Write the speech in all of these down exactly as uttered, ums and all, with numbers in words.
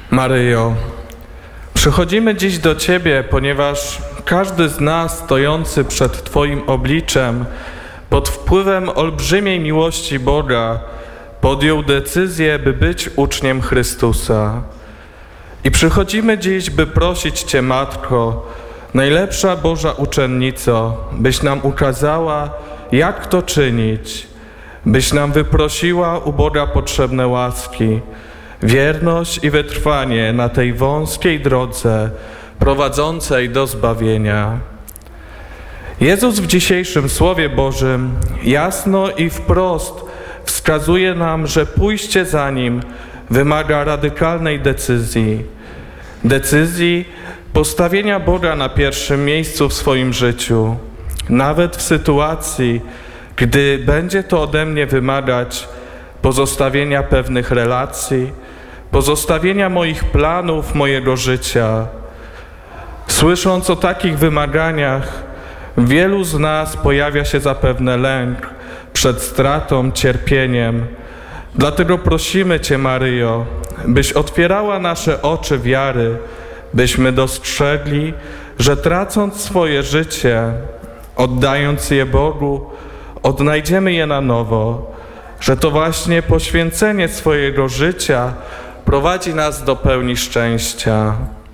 Maryjo, przychodzimy dziś do Ciebie, ponieważ każdy z nas stojący przed Twoim obliczem pod wpływem olbrzymiej miłości Boga podjął decyzję, by być uczniem Chrystusa. I przychodzimy dziś, by prosić Cię, Matko, najlepsza Boża uczennico, byś nam ukazała, jak to czynić, byś nam wyprosiła u Boga potrzebne łaski, wierność i wytrwanie na tej wąskiej drodze prowadzącej do zbawienia. Jezus w dzisiejszym Słowie Bożym jasno i wprost wskazuje nam, że pójście za Nim wymaga radykalnej decyzji. Decyzji postawienia Boga na pierwszym miejscu w swoim życiu, nawet w sytuacji, gdy będzie to ode mnie wymagać pozostawienia pewnych relacji, pozostawienia moich planów, mojego życia. Słysząc o takich wymaganiach, wielu z nas pojawia się zapewne lęk przed stratą, cierpieniem. Dlatego prosimy Cię, Maryjo, byś otwierała nasze oczy wiary, byśmy dostrzegli, że tracąc swoje życie, oddając je Bogu, odnajdziemy je na nowo, że to właśnie poświęcenie swojego życia prowadzi nas do pełni szczęścia.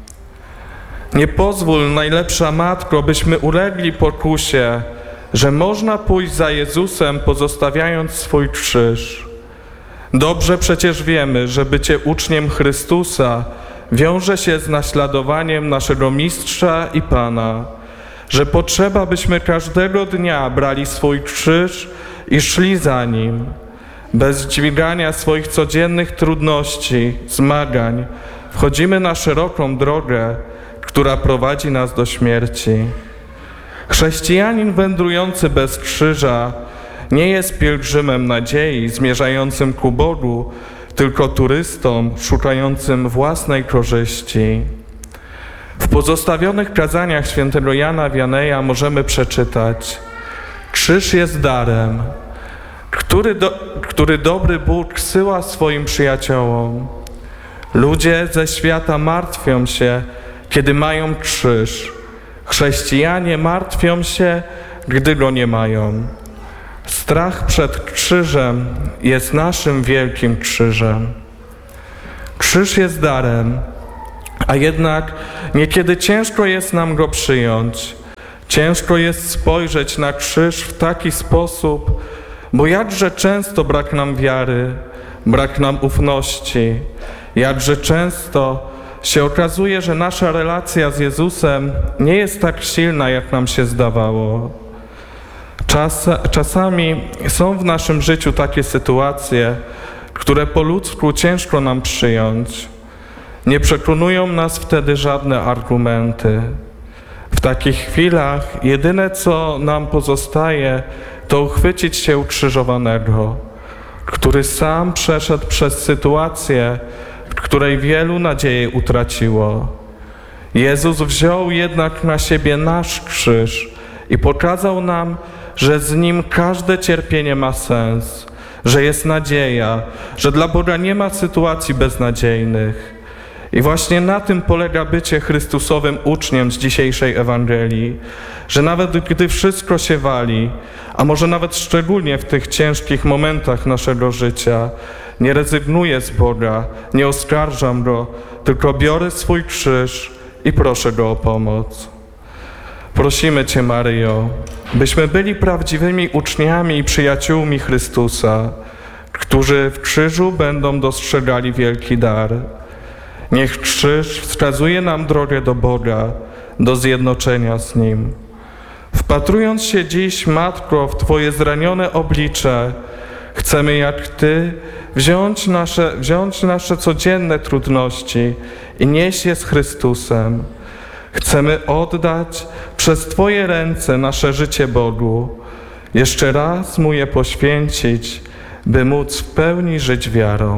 Nie pozwól, najlepsza Matko, byśmy ulegli pokusie, że można pójść za Jezusem, pozostawiając swój krzyż. Dobrze przecież wiemy, że bycie uczniem Chrystusa wiąże się z naśladowaniem naszego Mistrza i Pana, że potrzeba, byśmy każdego dnia brali swój krzyż i szli za Nim. Bez dźwigania swoich codziennych trudności, zmagań, wchodzimy na szeroką drogę, która prowadzi nas do śmierci. Chrześcijanin wędrujący bez krzyża nie jest pielgrzymem nadziei zmierzającym ku Bogu, tylko turystą szukającym własnej korzyści. W pozostawionych kazaniach świętego Jana Wianeja możemy przeczytać: krzyż jest darem, który, do, który dobry Bóg zsyła swoim przyjaciołom. Ludzie ze świata martwią się, kiedy mają krzyż. Chrześcijanie martwią się, gdy go nie mają. Strach przed krzyżem jest naszym wielkim krzyżem. Krzyż jest darem, a jednak niekiedy ciężko jest nam go przyjąć. Ciężko jest spojrzeć na krzyż w taki sposób, bo jakże często brak nam wiary, brak nam ufności, jakże często się okazuje, że nasza relacja z Jezusem nie jest tak silna, jak nam się zdawało. Czas, czasami są w naszym życiu takie sytuacje, które po ludzku ciężko nam przyjąć. Nie przekonują nas wtedy żadne argumenty. W takich chwilach jedyne, co nam pozostaje, to uchwycić się ukrzyżowanego, który sam przeszedł przez sytuację, w której wielu nadzieję utraciło. Jezus wziął jednak na siebie nasz krzyż i pokazał nam, że z Nim każde cierpienie ma sens, że jest nadzieja, że dla Boga nie ma sytuacji beznadziejnych. I właśnie na tym polega bycie Chrystusowym uczniem z dzisiejszej Ewangelii, że nawet gdy wszystko się wali, a może nawet szczególnie w tych ciężkich momentach naszego życia, nie rezygnuję z Boga, nie oskarżam Go, tylko biorę swój krzyż i proszę Go o pomoc. Prosimy Cię, Maryjo, byśmy byli prawdziwymi uczniami i przyjaciółmi Chrystusa, którzy w krzyżu będą dostrzegali wielki dar. Niech krzyż wskazuje nam drogę do Boga, do zjednoczenia z Nim. Wpatrując się dziś, Matko, w Twoje zranione oblicze, chcemy jak Ty wziąć nasze, wziąć nasze codzienne trudności i nieść je z Chrystusem. Chcemy oddać przez Twoje ręce nasze życie Bogu, jeszcze raz Mu je poświęcić, by móc w pełni żyć wiarą.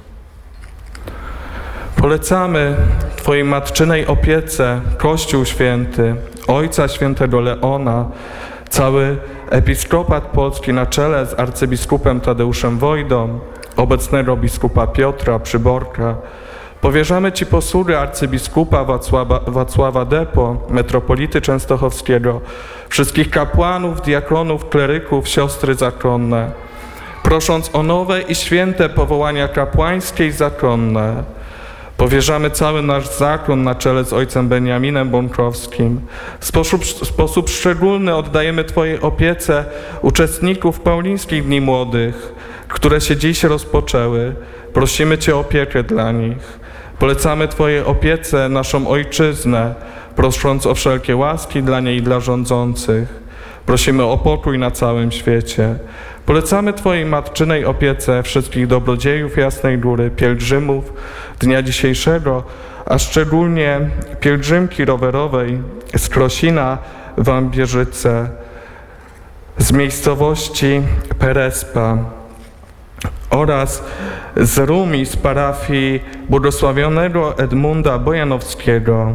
Polecamy Twojej matczynej opiece Kościół Święty, Ojca Świętego Leona, cały episkopat polski na czele z arcybiskupem Tadeuszem Wojdą, obecnego biskupa Piotra Przyborka, Powierzamy Ci posługi arcybiskupa Wacława, Wacława Depo, metropolity częstochowskiego, wszystkich kapłanów, diakonów, kleryków, siostry zakonne, prosząc o nowe i święte powołania kapłańskie i zakonne. Powierzamy cały nasz zakon na czele z ojcem Beniaminem Bąkowskim. W sposób, w sposób szczególny oddajemy Twojej opiece uczestników Paulińskich Dni Młodych, które się dziś rozpoczęły. Prosimy Cię o opiekę dla nich. Polecamy Twojej opiece naszą ojczyznę, prosząc o wszelkie łaski dla niej i dla rządzących. Prosimy o pokój na całym świecie. Polecamy Twojej matczynej opiece wszystkich dobrodziejów Jasnej Góry, pielgrzymów dnia dzisiejszego, a szczególnie pielgrzymki rowerowej z Krosina w Ambierzyce, z miejscowości Perespa oraz z Rumi, z parafii błogosławionego Edmunda Bojanowskiego.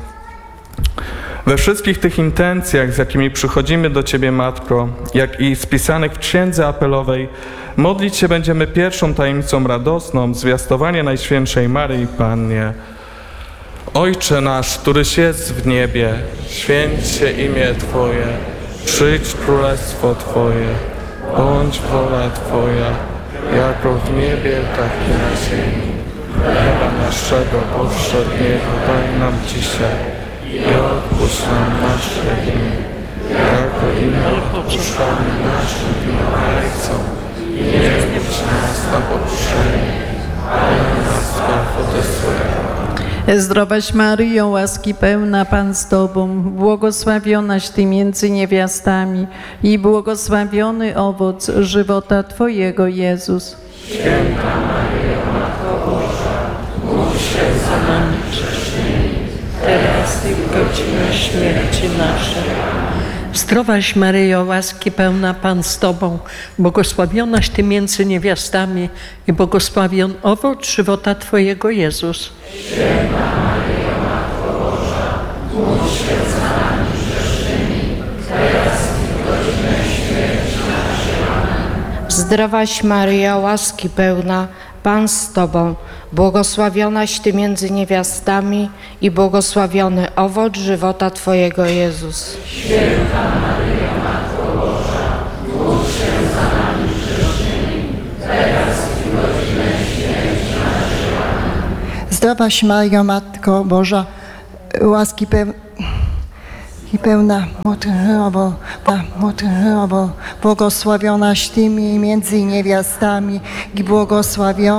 We wszystkich tych intencjach, z jakimi przychodzimy do Ciebie, Matko, jak i spisanych w Księdze Apelowej, modlić się będziemy pierwszą tajemnicą radosną, zwiastowanie Najświętszej Maryi Pannie. Ojcze nasz, któryś jest w niebie, święć się imię Twoje, przyjdź królestwo Twoje, bądź wola Twoja, jako w niebie, tak i na ziemi. Chleba naszego powszedniego daj nam dzisiaj i odpuść nam nasze winy, jako i my odpuszczamy naszym winowajcom. I nie wódź nas na pokuszenie, ale nas zbaw ode złego. Zdrowaś Maryjo, łaski pełna, Pan z Tobą, błogosławionaś Ty między niewiastami i błogosławiony owoc żywota Twojego, Jezus. Święta Maryjo, Matko Boża, módl się za nami grzesznymi, teraz i w godzinę śmierci naszej. Zdrowaś Maryjo, łaski pełna, Pan z Tobą, błogosławionaś Ty między niewiastami i błogosławiony owoc żywota Twojego, Jezus. Święta Maryjo, Matko Boża, módl się za nami grzesznymi, teraz i w godzinę śmierci naszej. Amen. Zdrowaś Maryjo, łaski pełna, Pan z Tobą, błogosławionaś Ty między niewiastami i błogosławiony owoc żywota Twojego, Jezus. Święta Maryjo, Matko Boża, módl się za nami grzesznymi, teraz i w godzinę śmierci naszej. Amen. Zdrowaś Maryjo, Matko Boża, łaski pełna, i pełna mądrowo, mądrowo, błogosławionaś Ty między niewiastami i błogosławiony